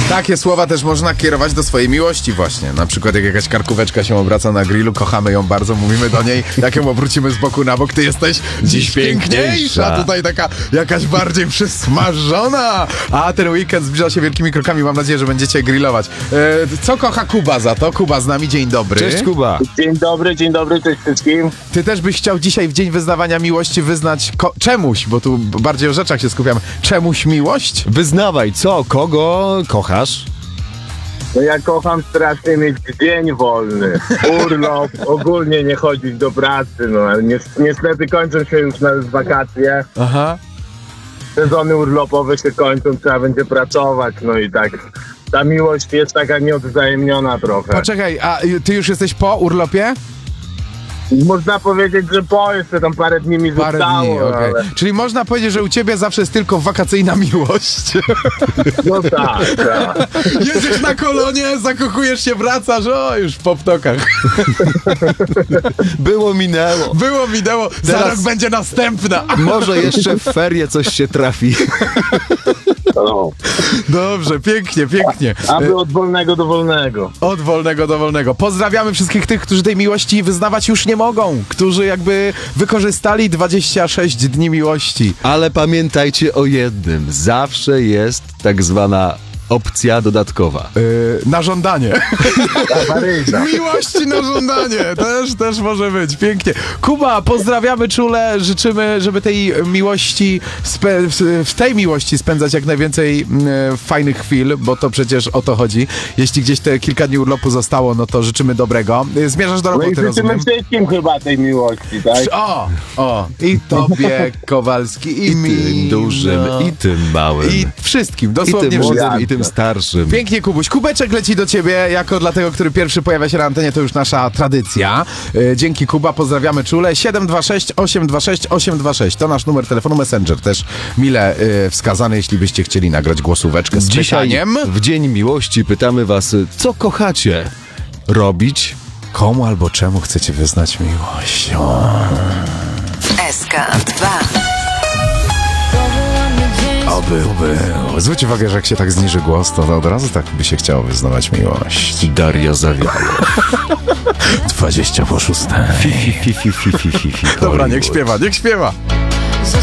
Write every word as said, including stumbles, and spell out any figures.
Takie słowa też można kierować do swojej miłości właśnie. Na przykład jak jakaś karkóweczka się obraca na grillu, kochamy ją bardzo, mówimy do niej, jak ją obrócimy z boku na bok, ty jesteś dziś piękniejsza. Tutaj taka jakaś bardziej przysmażona. A ten weekend zbliża się wielkimi krokami, mam nadzieję, że będziecie grillować. E, co kocha Kuba za to? Kuba z nami, dzień dobry. Cześć Kuba. Dzień dobry, dzień dobry, cześć wszystkim. Ty też byś chciał dzisiaj w dzień wyznawania miłości wyznać ko- czemuś, bo tu bardziej o rzeczach się skupiamy. Czemuś miłość? Wyznawaj, co, kogo kochasz? No ja kocham strasznie mieć dzień wolny, urlop, ogólnie nie chodzić do pracy, no ale ni- niestety kończą się już na wakacje, Aha. sezony urlopowe się kończą, trzeba będzie pracować, no i tak ta miłość jest taka nieodwzajemniona trochę. Poczekaj, a ty już jesteś po urlopie? Można powiedzieć, że po jeszcze tam parę dni mi Parę zostało, dni, okej. ale Czyli można powiedzieć, że u ciebie zawsze jest tylko wakacyjna miłość. no tak, tak. Jedziesz na kolonie, zakochujesz się, wracasz, o już po ptokach. Było, minęło. Było, minęło, za Teraz- rok będzie następna. Może jeszcze w ferie coś się trafi. No. Dobrze, pięknie, pięknie. Aby od wolnego do wolnego. Od wolnego do wolnego. Pozdrawiamy wszystkich tych, którzy tej miłości wyznawać już nie mogą, którzy jakby wykorzystali dwadzieścia sześć dni miłości. Ale pamiętajcie o jednym. Zawsze jest tak zwana opcja dodatkowa. Yy, na żądanie. Awaryjna. Miłości na żądanie. Też, też może być. Pięknie. Kuba, pozdrawiamy czule. Życzymy, żeby tej miłości, spe- w- w tej miłości spędzać jak najwięcej mm, fajnych chwil, bo to przecież o to chodzi. Jeśli gdzieś te kilka dni urlopu zostało, no to życzymy dobrego. Yy, Zmierzasz do No i roboty, życzymy rozumiem? wszystkim chyba tej miłości, tak? O, o. I tobie, Kowalski, i, I mi. tym dużym, no. i tym małym. I wszystkim, I dosłownie tym wszystkim. młodym, i tym starszym. Pięknie, Kubuś. Kubeczek leci do ciebie, jako dla tego, który pierwszy pojawia się na antenie, to już nasza tradycja. Yy, dzięki, Kuba, pozdrawiamy czule. siedem dwa sześć osiem dwa sześć osiem dwa sześć to nasz numer telefonu, Messenger też mile yy, wskazany, jeśli byście chcieli nagrać głosóweczkę z Dzisiaj pytaniem. w Dzień Miłości pytamy was, co kochacie robić? Komu albo czemu chcecie wyznać miłość? O. S K dwa. Oby, oby. Zwróć uwagę, że jak się tak zniży głos, to od razu tak by się chciało wyznawać miłość. Daria Zawiało. dwadzieścia po szóstej. Fi, fi, fi, fi, fi, fi, fi. Dobra, niech Hollywood. śpiewa, niech śpiewa.